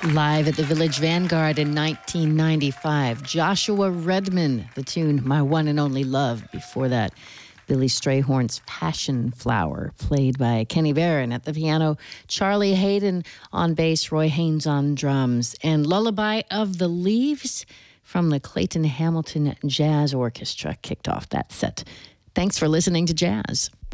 Live at the Village Vanguard in 1995, Joshua Redman, the tune My One and Only Love. Before that, Billy Strayhorn's Passion Flower, played by Kenny Barron at the piano, Charlie Hayden on bass, Roy Haynes on drums, and Lullaby of the Leaves from the Clayton Hamilton Jazz Orchestra kicked off that set. Thanks for listening to Jazz.